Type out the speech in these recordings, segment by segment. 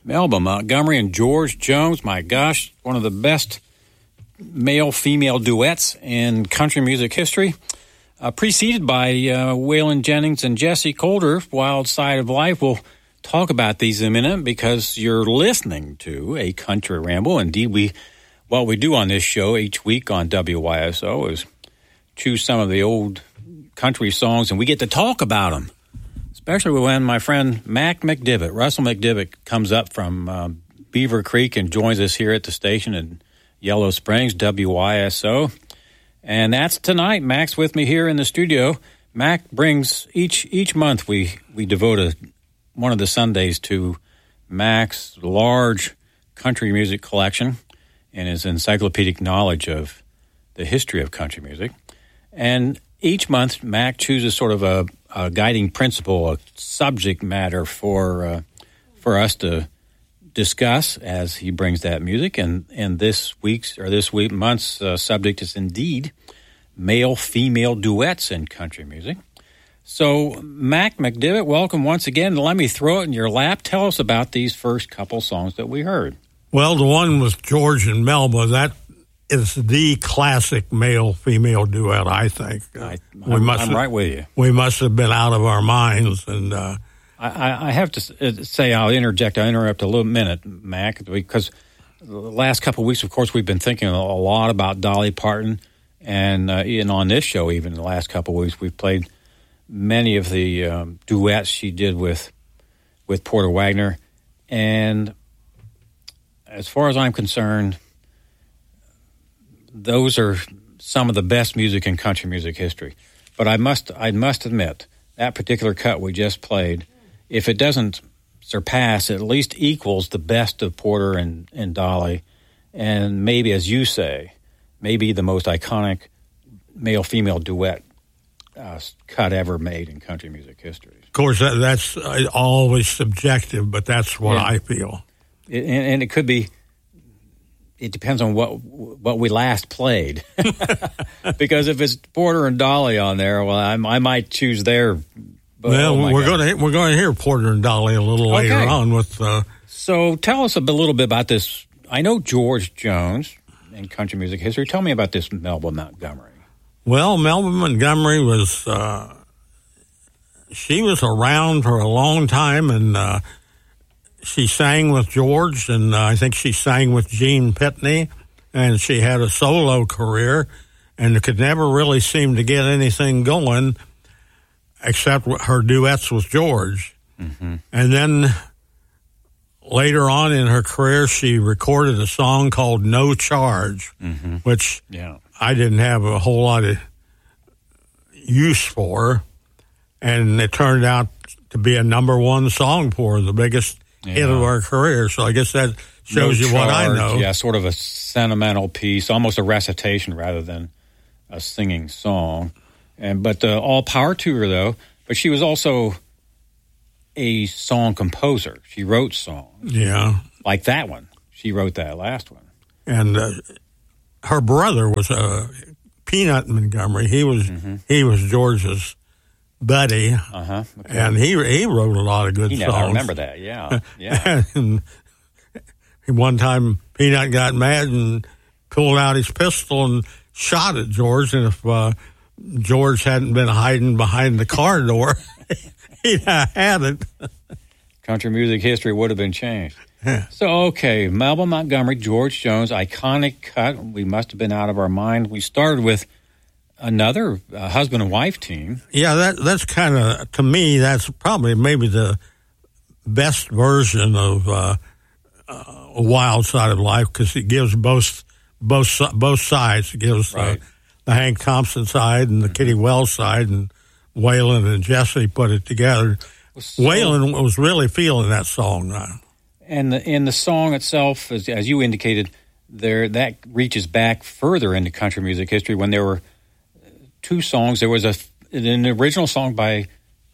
Melba Montgomery and George Jones. My gosh, one of the best male-female duets in country music history. Preceded by Waylon Jennings and Jesse Coulter, Wild Side of Life. We'll talk about these in a minute because you're listening to A Country Ramble. Indeed, what we do on this show each week on WYSO is choose some of the old country songs, and we get to talk about them. Especially when my friend Mac McDivitt, Russell McDivitt, comes up from Beaver Creek and joins us here at the station in Yellow Springs, WYSO. And that's tonight. Mac's with me here in the studio. Mac brings each month we devote one of the Sundays to Mac's large country music collection and his encyclopedic knowledge of the history of country music. And each month, Mac chooses sort of a guiding principle, a subject matter for us to discuss as he brings that music. And this month's subject is indeed male-female duets in country music. So, Mac McDivitt, welcome once again. Let me throw it in your lap. Tell us about these first couple songs that we heard. Well, the one with George and Melba, that is the classic male-female duet, I think. I'm right with you. We must have been out of our minds. And I have to say, I'll interrupt a little minute, Mac, because the last couple of weeks, of course, we've been thinking a lot about Dolly Parton. And on this show, even in the last couple of weeks, we've played many of the duets she did with Porter Wagoner. And as far as I'm concerned, those are some of the best music in country music history. But I must admit, that particular cut we just played, if it doesn't surpass, at least equals the best of Porter and Dolly, and maybe, as you say, maybe the most iconic male-female duet cut ever made in country music history. Of course, that's always subjective, but that's what I feel. And it could be. It depends on what we last played, because if it's Porter and Dolly on there, well, I might choose their. We're going to hear Porter and Dolly a little later on with. So tell us a little bit about this. I know George Jones in country music history. Tell me about this Melba Montgomery. Well, Melba Montgomery was she was around for a long time, and she sang with George, and I think she sang with Gene Pitney, and she had a solo career, and could never really seem to get anything going except her duets with George. Mm-hmm. And then later on in her career, she recorded a song called No Charge, which I didn't have a whole lot of use for, and it turned out to be a number one song for her, the biggest hit of our career. So I guess that shows you what I know. Yeah, sort of a sentimental piece, almost a recitation rather than a singing song. But all power to her, though. But she was also a song composer. She wrote songs. Yeah. Like that one. She wrote that last one. And her brother was Peanut Montgomery. He was George's buddy, and he wrote a lot of good songs. I remember that, yeah. And one time, Peanut got mad and pulled out his pistol and shot at George, and if George hadn't been hiding behind the car door, he'd have had it. Country music history would have been changed. So, okay, Melba Montgomery, George Jones, iconic cut. We must have been out of our mind. We started with another husband and wife team. Yeah, that's kind of, to me, that's probably maybe the best version of A Wild Side of Life, because it gives both sides. It gives the Hank Thompson side and the Kitty Wells side, and Waylon and Jesse put it together. Waylon was really feeling that song. And in the song itself, as you indicated, that reaches back further into country music history when there were two songs. There was an original song by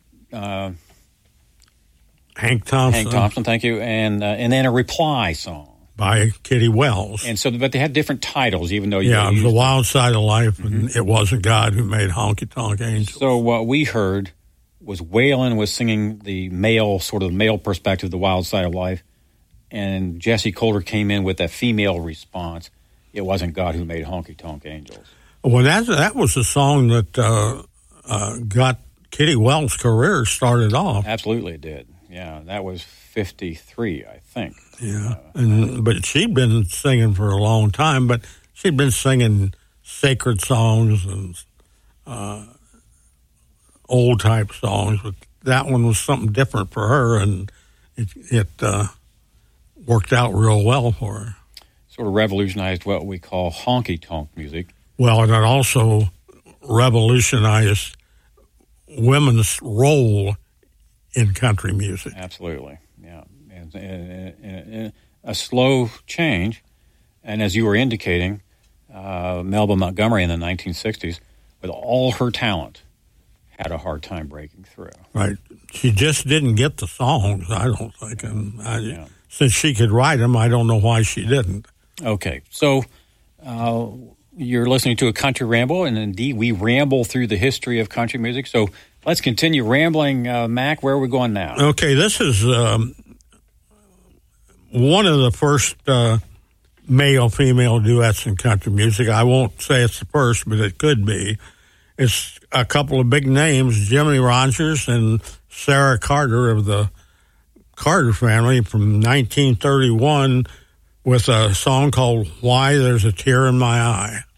Hank Thompson, thank you, and then a reply song by Kitty Wells. And so, but they had different titles, even though it was The Wild Side of Life, and It Wasn't God Who Made Honky Tonk Angels. So what we heard was Waylon was singing the male perspective, The Wild Side of Life, and Jessie Coulter came in with a female response. It wasn't God who made Honky Tonk Angels. Well, that was the song that got Kitty Wells' career started off. Absolutely, it did. Yeah, that was 53, I think. Yeah, but she'd been singing for a long time, but she'd been singing sacred songs and old-type songs, but that one was something different for her, and it worked out real well for her. Sort of revolutionized what we call honky-tonk music. Well, and it also revolutionized women's role in country music. Absolutely, yeah. And a slow change, and as you were indicating, Melba Montgomery in the 1960s, with all her talent, had a hard time breaking through. Right. She just didn't get the songs, I don't think. And since she could write them, I don't know why she didn't. Okay. So you're listening to a country ramble, and indeed we ramble through the history of country music. So let's continue rambling. Mac, where are we going now? Okay, this is one of the first male-female duets in country music. I won't say it's the first, but it could be. It's a couple of big names, Jimmie Rodgers and Sarah Carter of the Carter family from 1931 with a song called Why There's a Tear in My Eye.